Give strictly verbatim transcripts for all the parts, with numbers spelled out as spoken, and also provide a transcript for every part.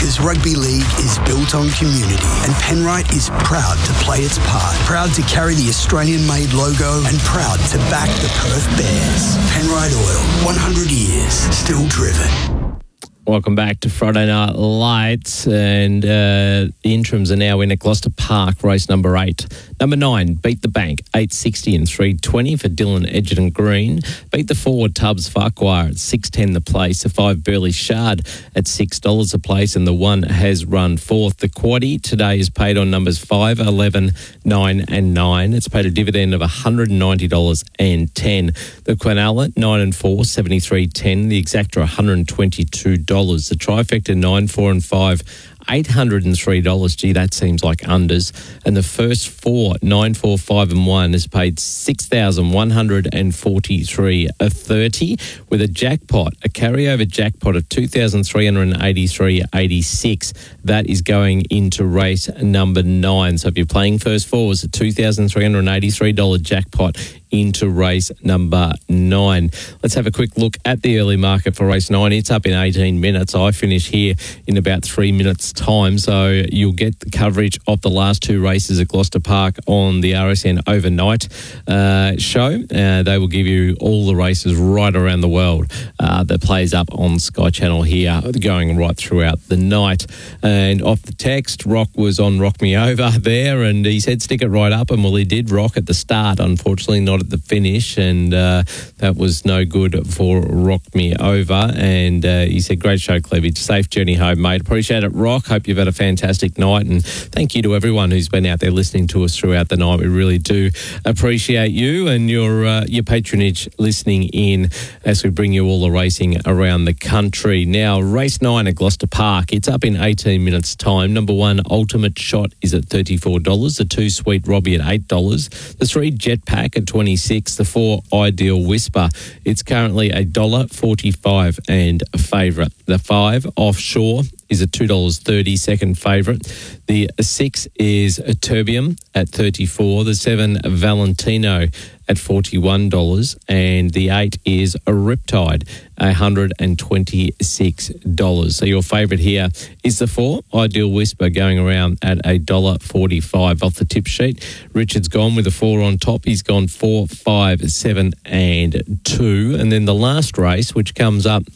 Because rugby league is built on community, and Penrite is proud to play its part. Proud to carry the Australian-made logo, and proud to back the Perth Bears. Penrite Oil, one hundred years, still driven. Welcome back to Friday Night Lights, and uh, the interims are now in at Gloucester Park, race number eight. Number nine, Beat the Bank, eight sixty and three twenty for Dylan Edgerton Green. Beat the four, Tubbs Farquhar at six ten the place. The five, Burley Shard at six dollars a place, and the one has run fourth. The quaddie today is paid on numbers five, eleven, nine and nine. It's paid a dividend of one hundred ninety dollars and ten. The Quinella, nine and four, seventy-three ten. The Exacta, one hundred twenty-two dollars. The trifecta, nine, four and five, eight hundred three dollars. Gee, that seems like unders. And the first four, nine, four, five and one, has paid six thousand one hundred forty-three dollars thirty with a jackpot, a carryover jackpot of two thousand three hundred eighty-three dollars eighty-six. That is going into race number nine. So if you're playing first four, it's a two thousand three hundred eighty-three dollars jackpot into race number nine. Let's have a quick look at the early market for race nine. It's up in eighteen minutes. I finish here in about three minutes time, so you'll get the coverage of the last two races at Gloucester Park on the R S N overnight uh, show. Uh, they will give you all the races right around the world uh, that plays up on Sky Channel here, going right throughout the night. And off the text, Rock was on Rock Me Over there, and he said stick it right up, and well, he did rock at the start, unfortunately not at the finish, and uh, that was no good for Rock Me Over. And uh, he said, great show, Cleavage. Safe journey home, mate. Appreciate it, Rock. Hope you've had a fantastic night, and thank you to everyone who's been out there listening to us throughout the night. We really do appreciate you and your uh, your patronage listening in as we bring you all the racing around the country. Now, race nine at Gloucester Park, it's up in eighteen minutes time. Number one, Ultimate Shot, is at thirty-four dollars. The two, Sweet Robbie, at eight dollars. The three, Jetpack, at twenty-six. The four, Ideal Whisper, it's currently a one dollar forty-five and a favourite. The five, Offshore, is a two dollars thirty, second favourite. The six is a Terbium at thirty-four. The seven, Valentino, at forty-one dollars. And the eight is a Riptide, one hundred twenty-six dollars. So your favourite here is the four, Ideal Whisper, going around at one dollar forty-five off the tip sheet. Richard's gone with a four on top. He's gone four, five, seven and two. And then the last race, which comes up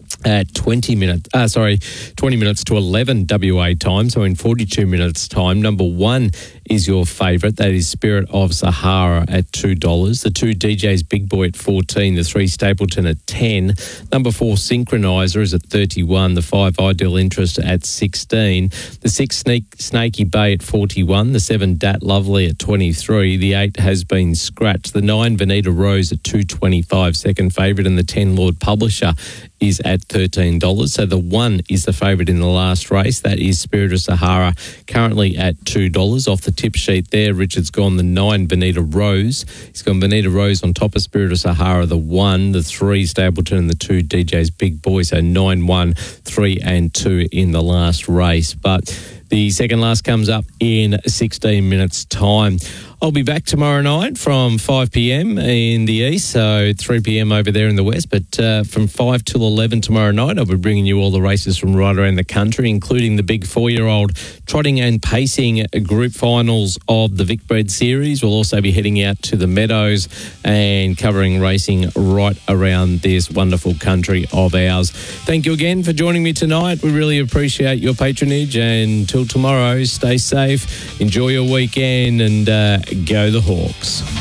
at twenty minutes, uh, sorry, twenty minutes to eleven W A time, so in forty-two minutes time. Number one is your favourite. That is Spirit of Sahara at two dollars. The two, D J's Big Boy, at fourteen. The three, Stapleton, at ten. Number four, Synchronizer, is at thirty-one. The five, Ideal Interest, at sixteen. The six, Snake, Snaky Bay, at forty-one. The seven, Dat Lovely, at twenty-three. The eight has been scratched. The nine, Vanita Rose, at two twenty-five, second favourite. And the ten, Lord Publisher, is at thirteen dollars. So the one is the favourite in the last race. That is Spirit of Sahara, currently at two dollars. Off the tip sheet there, Richard's gone the nine, Bonita Rose. He's gone Bonita Rose on top of Spirit of Sahara, the one, the three, Stapleton, and the two, D J's Big Boy. So nine, one, three and two in the last race. But the second last comes up in sixteen minutes time. I'll be back tomorrow night from five p.m. in the east, so three p.m. over there in the west. But uh, from five till eleven tomorrow night, I'll be bringing you all the races from right around the country, including the big four-year-old trotting and pacing group finals of the Vicbred Series. We'll also be heading out to the Meadows and covering racing right around this wonderful country of ours. Thank you again for joining me tonight. We really appreciate your patronage. And until tomorrow, stay safe, enjoy your weekend, and uh, go the Hawks.